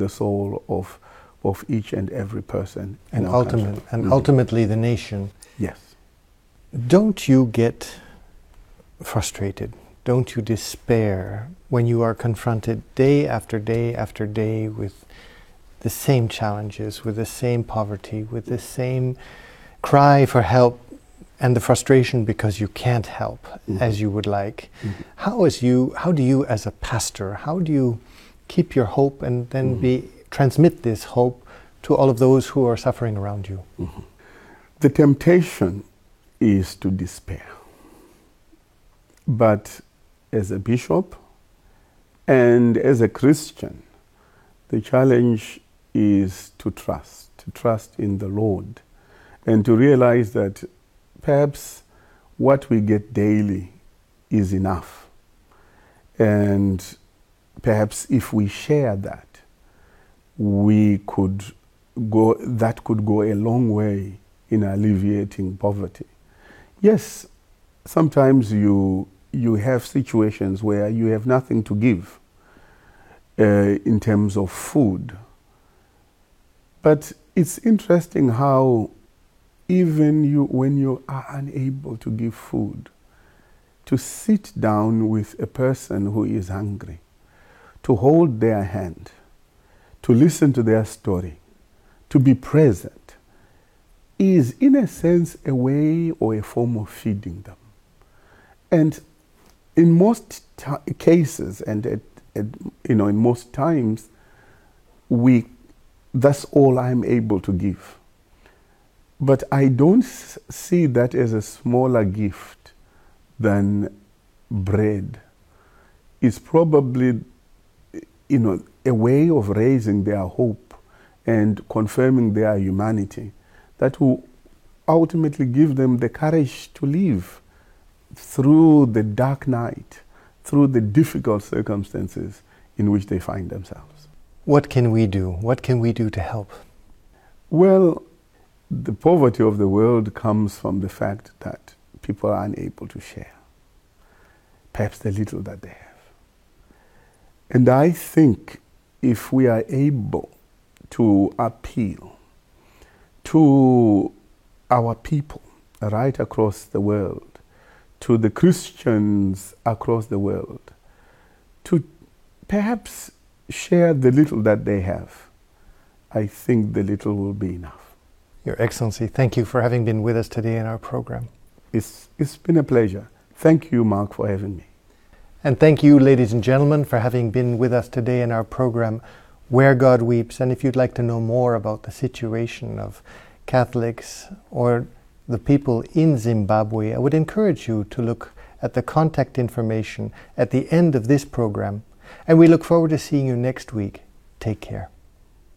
the soul of each and every person in our country. Ultimately the nation. Yes. Don't you get frustrated? Don't you despair when you are confronted day after day after day with the same challenges, with the same poverty, with the same cry for help and the frustration because you can't help as you would like? How do you as a pastor, how do you keep your hope and then transmit this hope to all of those who are suffering around you? The temptation is to despair. But as a bishop and as a Christian, the challenge is to trust in the Lord, and to realize that perhaps what we get daily is enough. And perhaps if we share that, that could go a long way in alleviating poverty. Yes, sometimes you have situations where you have nothing to give in terms of food. But it's interesting how even when you are unable to give food, to sit down with a person who is hungry, to hold their hand, to listen to their story, to be present, is in a sense a way or a form of feeding them. And in most cases and in most times, that's all I'm able to give. But I don't see that as a smaller gift than bread. It's probably, a way of raising their hope and confirming their humanity that will ultimately give them the courage to live through the dark night, through the difficult circumstances in which they find themselves. What can we do? What can we do to help? Well, the poverty of the world comes from the fact that people are unable to share, perhaps the little that they have. And I think if we are able to appeal to our people right across the world, to the Christians across the world, to perhaps share the little that they have, I think the little will be enough. Your Excellency, thank you for having been with us today in our program. It's been a pleasure. Thank you, Mark, for having me. And thank you, ladies and gentlemen, for having been with us today in our program, Where God Weeps. And if you'd like to know more about the situation of Catholics or the people in Zimbabwe, I would encourage you to look at the contact information at the end of this program. And we look forward to seeing you next week. Take care.